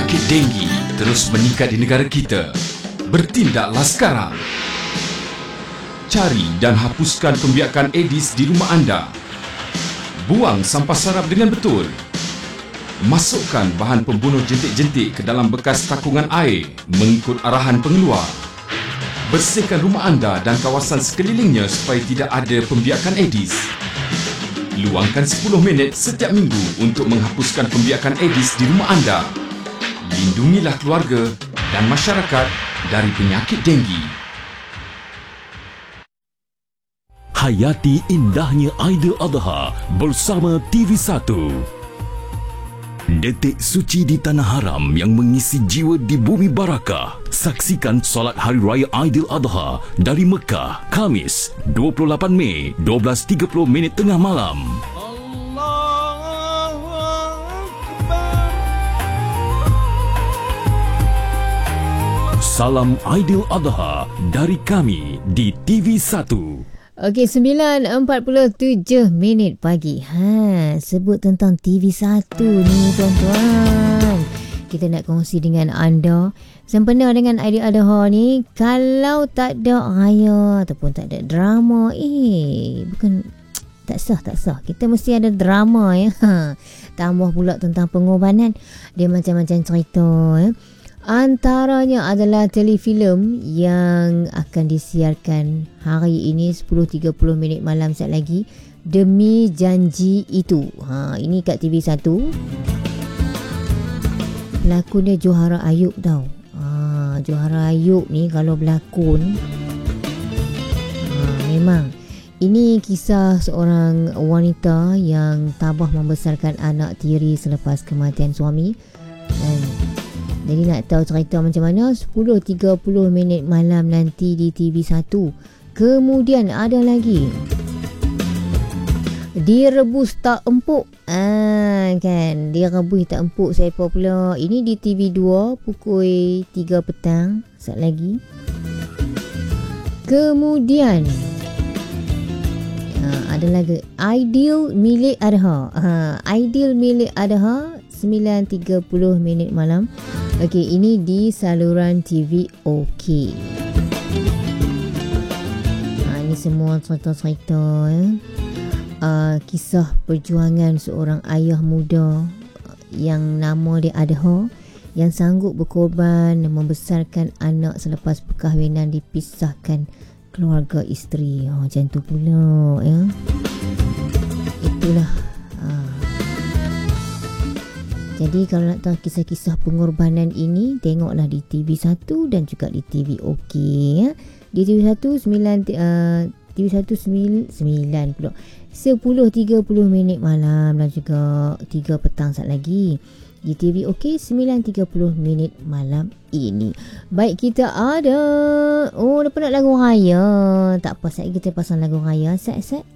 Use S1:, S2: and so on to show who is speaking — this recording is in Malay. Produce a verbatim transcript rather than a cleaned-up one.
S1: Penyakit denggi terus meningkat di negara kita. Bertindaklah sekarang. Cari dan hapuskan pembiakan Aedes di rumah anda. Buang sampah sarap dengan betul. Masukkan bahan pembunuh jentik-jentik ke dalam bekas takungan air mengikut arahan pengeluar. Bersihkan rumah anda dan kawasan sekelilingnya supaya tidak ada pembiakan Aedes. Luangkan sepuluh minit setiap minggu untuk menghapuskan pembiakan Aedes di rumah anda. Lindungilah keluarga dan masyarakat dari penyakit denggi.
S2: Hayati indahnya Aidiladha bersama T V satu. Detik suci di tanah haram yang mengisi jiwa di bumi barakah. Saksikan solat Hari Raya Aidiladha dari Mekah, Khamis, dua puluh lapan Mei, dua belas tiga puluh minit tengah malam. Salam Aidiladha dari kami di T V satu.
S3: Okey, sembilan empat puluh tujuh minit pagi. Ha, sebut tentang T V satu ni tuan-tuan. Kita nak kongsi dengan anda sempena dengan Aidiladha ni. Kalau tak ada raya ataupun tak ada drama, eh bukan tak sah, tak sah. Kita mesti ada drama ya. Ha, tambah pula tentang pengorbanan. Dia macam-macam cerita ya. Antaranya adalah telefilm yang akan disiarkan hari ini sepuluh tiga puluh minit malam saat lagi, Demi Janji Itu. Ha, ini kat T V satu. Pelakon dia Johara Ayub tau. Ha, Johara Ayub ni kalau berlakon, ha, memang ini kisah seorang wanita yang tabah membesarkan anak tiri selepas kematian suami. Dan jadi nak tahu cerita macam mana, sepuluh tiga puluh minit malam nanti di T V satu. Kemudian ada lagi Direbus Tak Empuk. Ah, kan, Direbus Tak Empuk siapa pula? Ini di T V dua pukul tiga petang saat lagi. Kemudian ah, ada lagi Ideal Milik Adha. Ah, Ideal Milik Adha sembilan tiga puluh minit malam. Okey, ini di saluran T V OK. Ha, ini semua cerita-cerita ya. Uh, kisah perjuangan seorang ayah muda yang nama dia Adha, yang sanggup berkorban membesarkan anak selepas perkahwinan dipisahkan keluarga isteri. Oh, macam tu pula ya. Itulah. Jadi kalau nak tahu kisah-kisah pengorbanan ini, tengoklah di T V satu dan juga di T V OK ya. Di T V satu sembilan uh, T V satu sembilan pula sepuluh tiga puluh minit malam dan juga tiga petang saat lagi. Di T V OK sembilan tiga puluh minit malam ini. Baik, kita ada oh dah penat lagu raya. Tak apa, saya kita pasang lagu raya. Set-set